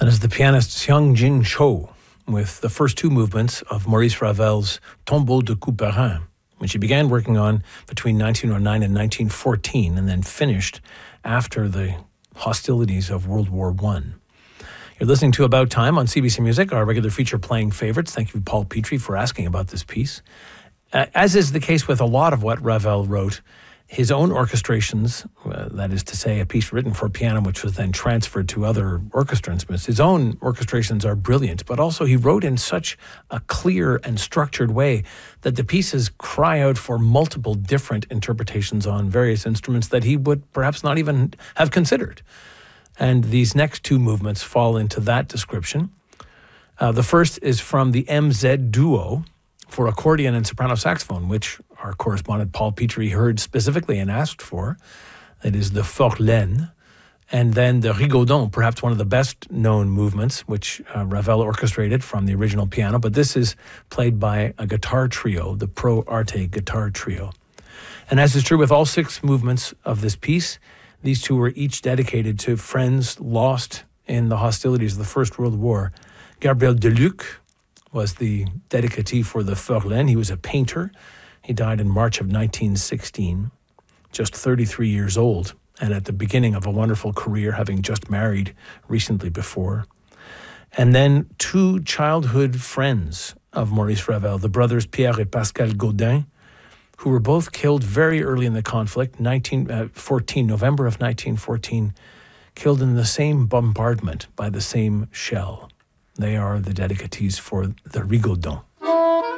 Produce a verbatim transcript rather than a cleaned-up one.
That is the pianist Xiang Jin Cho with the first two movements of Maurice Ravel's Tombeau de Couperin, which he began working on between nineteen oh nine and nineteen fourteen and then finished after the hostilities of World War One. You're listening to About Time on C B C Music, our regular feature playing favorites. Thank you, Paul Petrie, for asking about this piece. Uh, as is the case with a lot of what Ravel wrote, his own orchestrations, uh, that is to say, a piece written for piano which was then transferred to other orchestra instruments, his own orchestrations are brilliant, but also he wrote in such a clear and structured way that the pieces cry out for multiple different interpretations on various instruments that he would perhaps not even have considered. And these next two movements fall into that description. Uh, the first is from the M Z Duo for accordion and soprano saxophone, which our correspondent Paul Petrie heard specifically and asked for. It is the Forlane. And then the Rigaudon, perhaps one of the best known movements, which uh, Ravel orchestrated from the original piano, but this is played by a guitar trio, the Pro Arte guitar trio. And as is true with all six movements of this piece, these two were each dedicated to friends lost in the hostilities of the First World War. Gabriel Deluc was the dedicatee for the Forlane. He was a painter. He died in March of nineteen sixteen, just thirty-three years old, and at the beginning of a wonderful career, having just married recently before. And then two childhood friends of Maurice Ravel, the brothers Pierre et Pascal Gaudin, who were both killed very early in the conflict, nineteen fourteen, November of nineteen fourteen, killed in the same bombardment by the same shell. They are the dedicatees for the Rigaudon.